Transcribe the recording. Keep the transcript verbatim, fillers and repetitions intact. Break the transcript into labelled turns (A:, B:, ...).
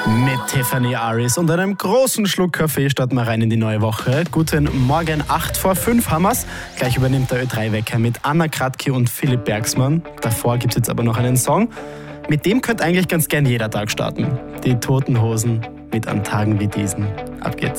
A: Mit Tiffany Aris und einem großen Schluck Kaffee starten wir rein in die neue Woche. Guten Morgen, acht vor fünf haben wir's. Gleich übernimmt der Ö drei Wecker mit Anna Kratky und Philipp Bergsmann. Davor gibt's jetzt aber noch einen Song. Mit dem könnte eigentlich ganz gern jeder Tag starten. Die Toten Hosen mit An Tagen wie diesen. Ab geht's.